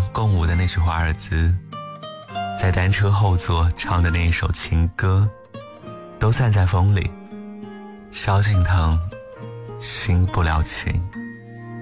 共舞的那句华尔兹，在单车后座唱的那一首情歌，都散在风里，萧敬腾心不了情。